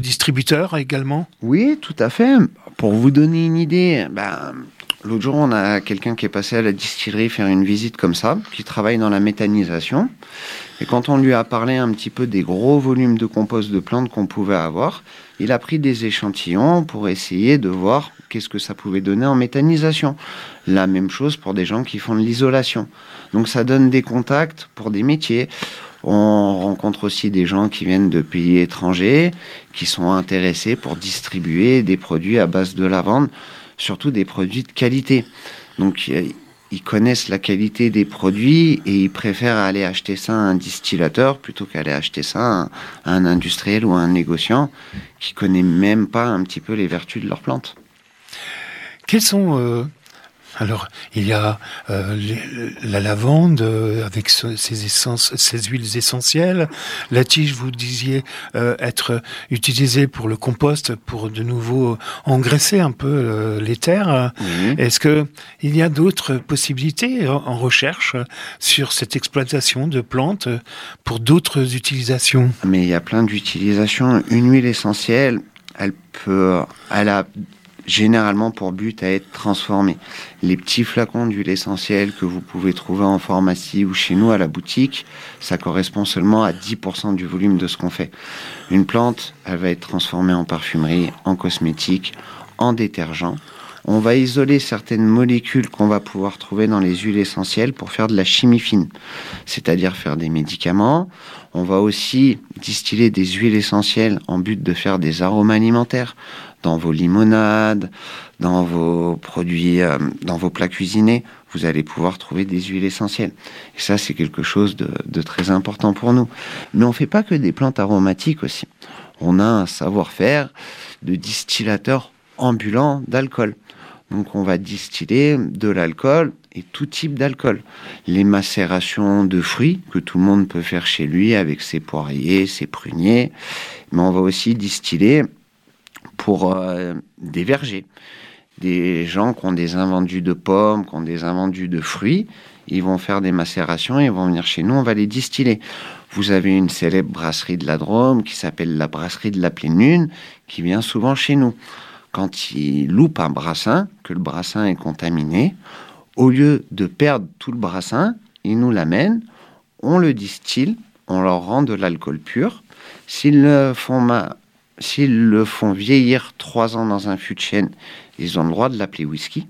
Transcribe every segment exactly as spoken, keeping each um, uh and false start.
distributeurs également ? Oui, tout à fait. Pour vous donner une idée, ben, l'autre jour, on a quelqu'un qui est passé à la distillerie faire une visite comme ça, qui travaille dans la méthanisation. Et quand on lui a parlé un petit peu des gros volumes de compost de plantes qu'on pouvait avoir, il a pris des échantillons pour essayer de voir qu'est-ce que ça pouvait donner en méthanisation. La même chose pour des gens qui font de l'isolation. Donc ça donne des contacts pour des métiers. On rencontre aussi des gens qui viennent de pays étrangers, qui sont intéressés pour distribuer des produits à base de lavande, surtout des produits de qualité. Donc ils connaissent la qualité des produits et ils préfèrent aller acheter ça à un distillateur plutôt qu'aller acheter ça à un industriel ou à un négociant qui connaît même pas un petit peu les vertus de leurs plantes. Quels sont... Euh... Alors, il y a euh, les, la lavande euh, avec ce, ses essences, ses huiles essentielles. La tige, vous disiez, euh, être utilisée pour le compost, pour de nouveau engraisser un peu euh, les terres. Mmh. Est-ce que il y a d'autres possibilités en, en recherche sur cette exploitation de plantes pour d'autres utilisations ? Mais il y a plein d'utilisations. Une huile essentielle, elle peut, elle a généralement pour but à être transformé. Les petits flacons d'huile essentielle que vous pouvez trouver en pharmacie ou chez nous à la boutique, ça correspond seulement à dix pour cent du volume de ce qu'on fait. Une plante, elle va être transformée en parfumerie, en cosmétique, en détergent. On va isoler certaines molécules qu'on va pouvoir trouver dans les huiles essentielles pour faire de la chimie fine, c'est-à-dire faire des médicaments. On va aussi distiller des huiles essentielles en but de faire des arômes alimentaires dans vos limonades, dans vos produits, euh, dans vos plats cuisinés. Vous allez pouvoir trouver des huiles essentielles. Et ça, c'est quelque chose de, de très important pour nous. Mais on ne fait pas que des plantes aromatiques aussi. On a un savoir-faire de distillateur ambulant d'alcool. Donc on va distiller de l'alcool et tout type d'alcool. Les macérations de fruits que tout le monde peut faire chez lui avec ses poiriers, ses pruniers. Mais on va aussi distiller pour euh, des vergers. Des gens qui ont des invendus de pommes, qui ont des invendus de fruits, ils vont faire des macérations, ils vont venir chez nous, on va les distiller. Vous avez une célèbre brasserie de la Drôme qui s'appelle la brasserie de la Pleine Lune, qui vient souvent chez nous. Quand ils loupent un brassin, que le brassin est contaminé, au lieu de perdre tout le brassin, ils nous l'amènent, on le distille, on leur rend de l'alcool pur. S'ils le font, ma... S'ils le font vieillir trois ans dans un fût de chêne, ils ont le droit de l'appeler whisky.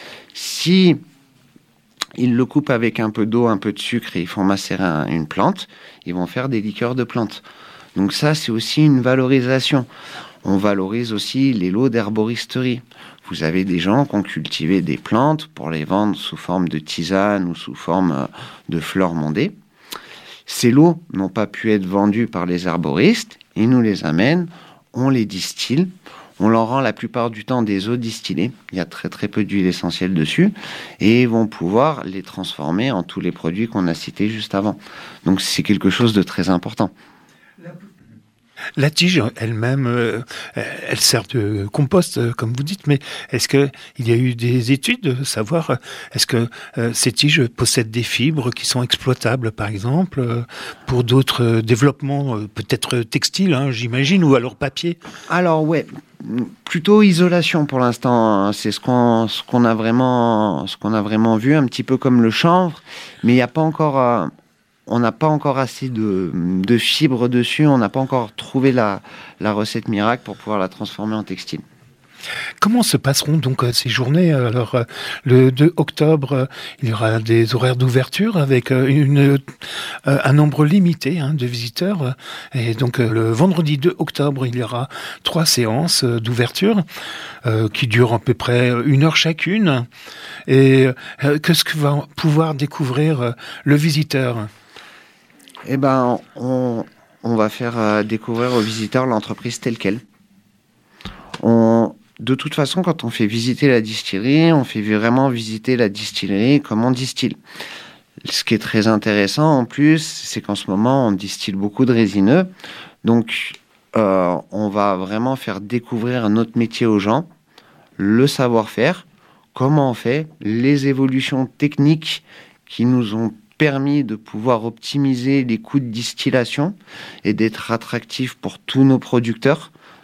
Si ils le coupent avec un peu d'eau, un peu de sucre et ils font macérer une plante, ils vont faire des liqueurs de plantes. Donc ça, c'est aussi une valorisation. On valorise aussi les lots d'herboristerie. Vous avez des gens qui ont cultivé des plantes pour les vendre sous forme de tisane ou sous forme de fleurs mondées. Ces lots n'ont pas pu être vendus par les herboristes. Ils nous les amènent, on les distille, on leur rend la plupart du temps des eaux distillées. Il y a très très peu d'huile essentielle dessus. Et ils vont pouvoir les transformer en tous les produits qu'on a cités juste avant. Donc c'est quelque chose de très important. La tige elle-même, euh, elle sert de compost, euh, comme vous dites, mais est-ce qu'il y a eu des études de savoir, euh, est-ce que euh, ces tiges possèdent des fibres qui sont exploitables, par exemple, euh, pour d'autres euh, développements, euh, peut-être textiles, hein, j'imagine, ou alors papier ? Alors ouais, plutôt isolation pour l'instant. C'est ce qu'on, ce qu'on a vraiment, ce qu'on a vraiment vu, un petit peu comme le chanvre, mais il n'y a pas encore... Euh, on n'a pas encore assez de, de fibres dessus, on n'a pas encore trouvé la, la recette miracle pour pouvoir la transformer en textile. Comment se passeront donc ces journées ? Alors, le deux octobre, il y aura des horaires d'ouverture avec une, un nombre limité hein, de visiteurs. Et donc, le vendredi deux octobre, il y aura trois séances d'ouverture euh, qui durent à peu près une heure chacune. Et euh, qu'est-ce que va pouvoir découvrir le visiteur ? Eh ben, on, on va faire euh, découvrir aux visiteurs l'entreprise telle qu'elle. On, de toute façon, quand on fait visiter la distillerie, on fait vraiment visiter la distillerie comme on distille. Ce qui est très intéressant en plus, c'est qu'en ce moment, on distille beaucoup de résineux. Donc, euh, on va vraiment faire découvrir notre métier aux gens, le savoir-faire, comment on fait, les évolutions techniques qui nous ont permis de pouvoir optimiser les coûts de distillation et d'être attractifs pour tous nos producteurs.